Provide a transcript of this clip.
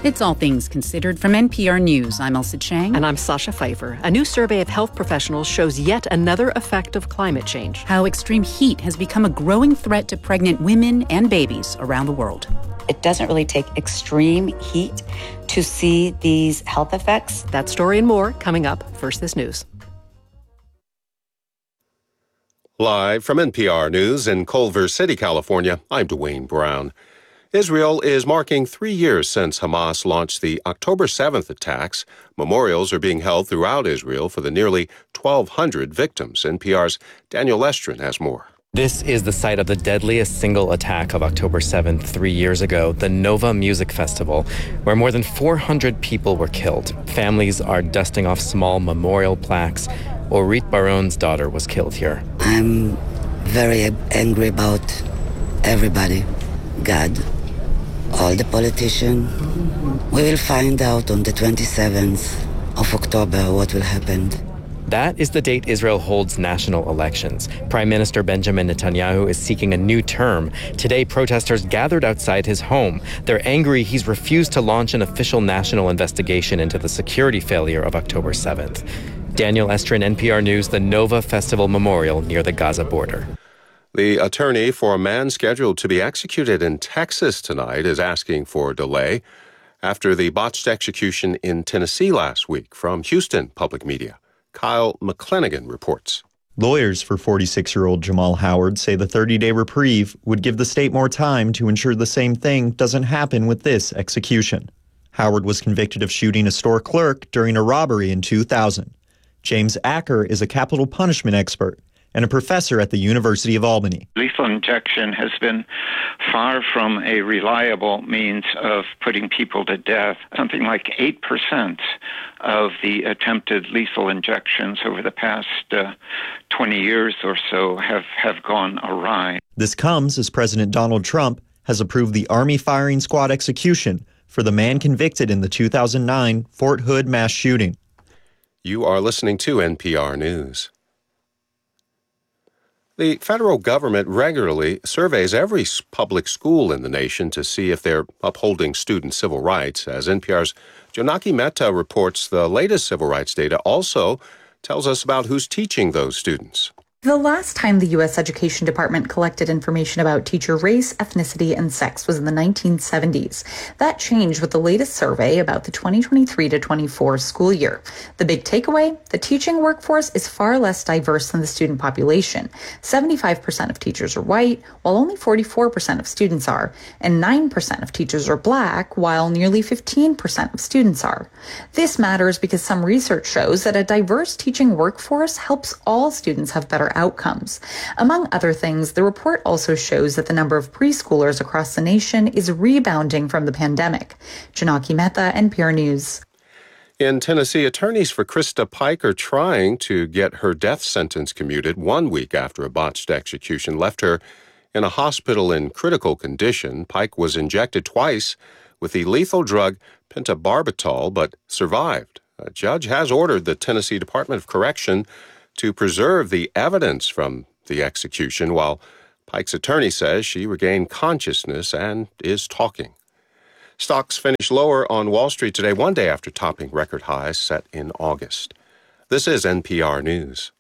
It's All Things Considered from NPR News. I'm Elsa Chang. And I'm Sasha Pfeiffer. A new survey of health professionals shows yet another effect of climate change. How extreme heat has become a growing threat to pregnant women and babies around the world. It doesn't really take extreme heat to see these health effects. That story and more coming up. First, this news. Live from NPR News in Culver City, California, I'm Dwayne Brown. Israel is marking 3 years since Hamas launched the October 7th attacks. Memorials are being held throughout Israel for the nearly 1,200 victims. NPR's Daniel Estrin has more. This is the site of the deadliest single attack of October 7th 3 years ago, the Nova Music Festival, where more than 400 people were killed. Families are dusting off small memorial plaques. Orit Baron's daughter was killed here. I'm very angry about everybody. God, all the politicians. We will find out on the 27th of October what will happen. That is the date Israel holds national elections. Prime Minister Benjamin Netanyahu is seeking a new term. Today, protesters gathered outside his home. They're angry he's refused to launch an official national investigation into the security failure of October 7th. Daniel Estrin, NPR News, the Nova Festival Memorial near the Gaza border. The attorney for a man scheduled to be executed in Texas tonight is asking for a delay after the botched execution in Tennessee last week. From Houston Public Media, Kyle McClanagan reports. Lawyers for 46-year-old Jamal Howard say the 30-day reprieve would give the state more time to ensure the same thing doesn't happen with this execution. Howard was convicted of shooting a store clerk during a robbery in 2000. James Acker is a capital punishment expert and a professor at the University of Albany. Lethal injection has been far from a reliable means of putting people to death. Something like 8% of the attempted lethal injections over the past 20 years or so have gone awry. This comes as President Donald Trump has approved the Army firing squad execution for the man convicted in the 2009 Fort Hood mass shooting. You are listening to NPR News. The federal government regularly surveys every public school in the nation to see if they're upholding student civil rights. As NPR's Jonaki Mehta reports, the latest civil rights data also tells us about who's teaching those students. The last time the U.S. Education Department collected information about teacher race, ethnicity, and sex was in the 1970s. That changed with the latest survey about the 2023 to 24 school year. The big takeaway? The teaching workforce is far less diverse than the student population. 75% of teachers are white, while only 44% of students are, and 9% of teachers are black, while nearly 15% of students are. This matters because some research shows that a diverse teaching workforce helps all students have better outcomes. Among other things, the report also shows that the number of preschoolers across the nation is rebounding from the pandemic. Jonaki Mehta, NPR News. In Tennessee, attorneys for Krista Pike are trying to get her death sentence commuted 1 week after a botched execution left her in a hospital in critical condition. Pike was injected twice with the lethal drug pentobarbital, but survived. A judge has ordered the Tennessee Department of Correction to preserve the evidence from the execution, while Pike's attorney says she regained consciousness and is talking. Stocks finished lower on Wall Street today, one day after topping record highs set in August. This is NPR News.